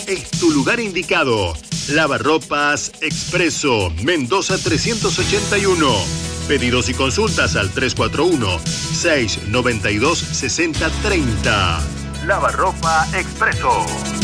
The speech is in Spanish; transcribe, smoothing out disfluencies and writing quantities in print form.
es tu lugar indicado. Lavarropas Expreso, Mendoza 381. Pedidos y consultas al 341-692-6030. Lavarropa Expreso.